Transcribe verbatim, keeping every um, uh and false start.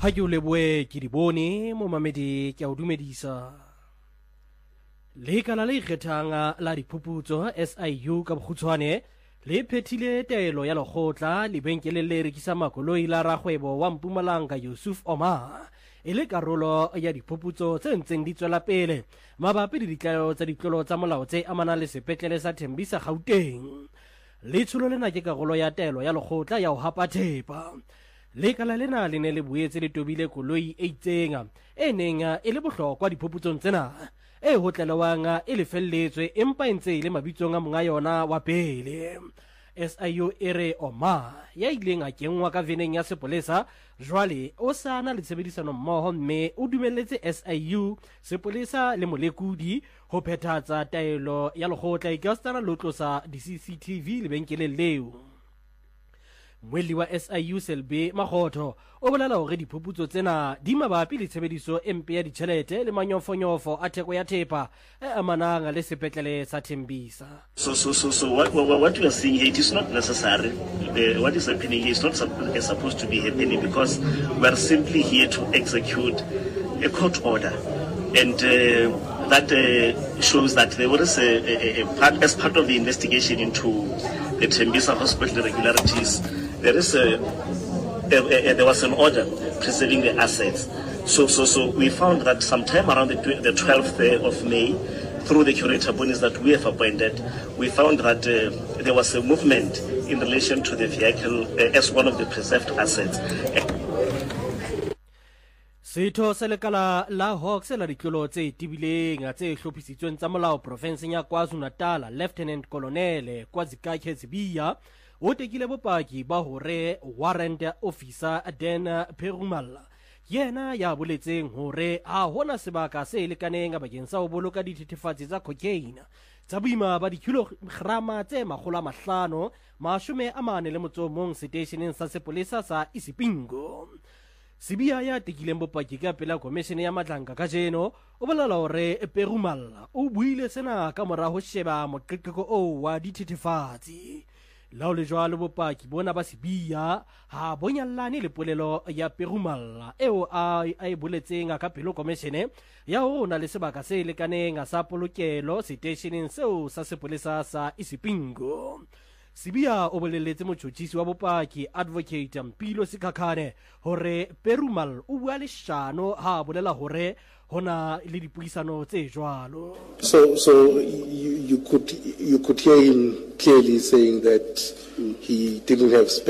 ha ke o leboe ke di bone mo mamedi ke a o dumedisa lekala le ikgethang la diphuputso S I U ka bokgutshwane le phethile taelo ya lekgotla lebenkeleng le rekisa makoloi la ragwebo wa Mpumalanga Yusuf Omar e le karolo ya diphuputso tse ntseng di tswela pele mabapi le ditlwaelo tsa ditlolo tsa molao tse amanang le sepetlele sa Tembisa Gauteng. Letsholo lena ke karolo ya taelo ya lekgotla ya ho hapa thepa. Lekala lena le ne le boetse le tobile koloi e itseng e neng e le bohlokwa diphuputsong tsena e hotlelwang e lefelletswe empa e ntse e le mabitsong a monga yona wa pele. S I U e re Omar ya ileng a kenngwa ka veneng ya sepolesa jwale o sana le tshebedisano mmoho mme o dumelletse S I U sepolesa le molekudi ho phethatsa taelo ya lekgotla ikastana le ho tlosa di-C C T V lebenkeleng leo. Mweli wa S I U Selbe Makgotho o bolela hore diphuputso tsena di mabapi le tshebediso e mpe ya ditjhelete le manyofonyofo a theko ya thepa e amanang le sepetlele sa Tembisa. So, so, so, so what, what, what we are seeing here, it is not necessary. Uh, what is happening here is not supp- supposed to be happening because we are simply here to execute a court order. And uh, that uh, shows that there was a, a, a part, as part of the investigation into the Tembisa hospital irregularities, there is a, a, a there was an order preserving the assets. So, so, so we found that sometime around the, the twelfth of May, through the curator bodies that we have appointed, we found that uh, there was a movement in relation to the vehicle uh, as one of the preserved assets. Setho sa lekala la Hawks la ditlolo tse tibileng tse hlophisitsweng tsa molao profenseng ya KwaZulu-Natal, Lieutenant Colonel Kwazikakhe Sibiya o tekile bopaki ba hore warrant officer Dan Perumal yena ya boletseng hore ha hona sebaka se lekaneng bakeng sa ho boloka dithethefatsi tsa cocaine tsa boima ba dikilograma tse makgolo a mahlano mashome a mane le motso mong stationeng sa sepolesa sa Isipingo. Sibiya ya tekileng bopaki ka pela komishene ya Matlanka ka jeno o bolela hore Perumal o buile sena ka mora ho sheba moqeqeko o wa dithethefatsi. Lao le jwalo bopaki bona ba Sibiya ha bonyallane le polelo ya Perumal eo a e boletseng ka pelo komishene ya ho na le sebaka se lekaneng sa polokelo stationeng seo sa sepolesa sa Isipingo. Sibiya o boleletse motjhotjhisi wa bopaki Advocate Mpilo Sikhakhane hore Perumal o bua leshano ha bolela hore hona le dipuisano tse jwalo. So so you, you could you could hear him clearly saying that he didn't have space.